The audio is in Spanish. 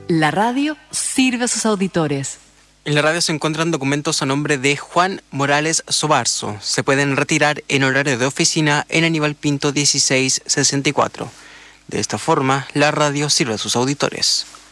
La radio sirve a sus auditores. En la radio se encuentran documentos a nombre de Juan Morales Sobarzo. Se pueden retirar en horario de oficina en Aníbal Pinto 1664. De esta forma, la radio sirve a sus auditores.